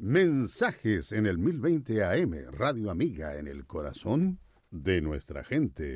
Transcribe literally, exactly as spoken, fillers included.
Mensajes en el mil veinte A M, Radio Amiga en el corazón de nuestra gente.